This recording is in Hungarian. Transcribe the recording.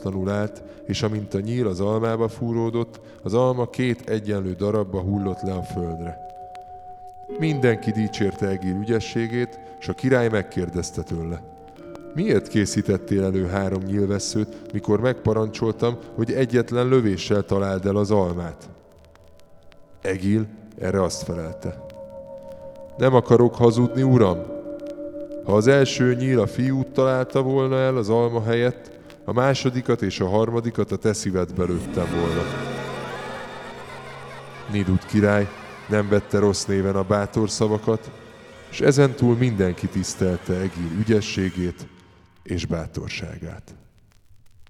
mozdulatlanul állt, és amint a nyíl az almába fúródott, az alma 2 egyenlő darabba hullott le a földre. Mindenki dicsérte Egil ügyességét, és a király megkérdezte tőle: miért készítettél elő 3 nyílvesszőt, mikor megparancsoltam, hogy egyetlen lövéssel találd el az almát? Egil erre azt felelte: nem akarok hazudni, uram. Ha az első nyíl a fiút találta volna el az alma helyett, a másodikat és a harmadikat a te szívedbe lőttem volna. Nidud király nem vette rossz néven a bátor szavakat, és ezentúl mindenki tisztelte Egil ügyességét és bátorságát.